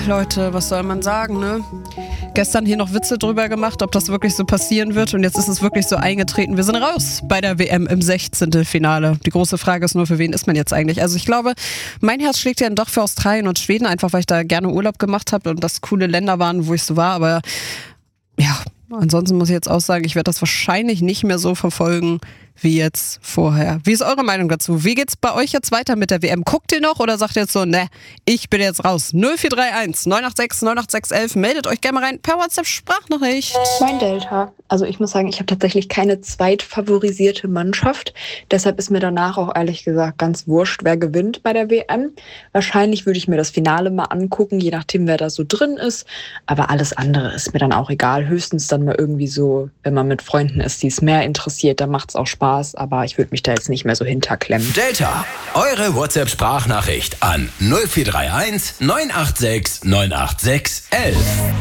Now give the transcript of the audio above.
Leute, was soll man sagen, ne? Gestern hier noch Witze drüber gemacht, ob das wirklich so passieren wird. Und jetzt ist es wirklich so eingetreten. Wir sind raus bei der WM im 16. Finale. Die große Frage ist nur, für wen ist man jetzt eigentlich? Also ich glaube, mein Herz schlägt ja doch für Australien und Schweden, einfach weil ich da gerne Urlaub gemacht habe und das coole Länder waren, wo ich so war. Aber ja, ansonsten muss ich jetzt auch sagen, ich werde das wahrscheinlich nicht mehr so verfolgen wie jetzt vorher. Wie ist eure Meinung dazu? Wie geht's bei euch jetzt weiter mit der WM? Guckt ihr noch oder sagt ihr jetzt so, ne, ich bin jetzt raus? 0431 986 98611. Meldet euch gerne mal rein per WhatsApp-Sprachnachricht. Mein Delta. Also ich muss sagen, ich habe tatsächlich keine zweitfavorisierte Mannschaft. Deshalb ist mir danach auch ehrlich gesagt ganz wurscht, wer gewinnt bei der WM. Wahrscheinlich würde ich mir das Finale mal angucken, je nachdem, wer da so drin ist. Aber alles andere ist mir dann auch egal. Höchstens dann mal irgendwie so, wenn man mit Freunden ist, die es mehr interessiert, dann macht's auch Spaß. Aber ich würde mich da jetzt nicht mehr so hinterklemmen. Delta, eure WhatsApp-Sprachnachricht an 0431 986 986 11.